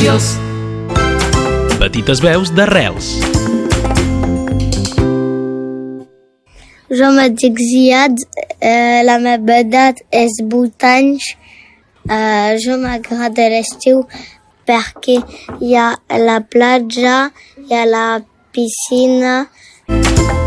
curiós. Petites veus d'arrels. Jo me dic Ziad, la meva edat és 8 anys. Jo m'agrada l'estiu perquè hi ha la platja, hi ha la piscina,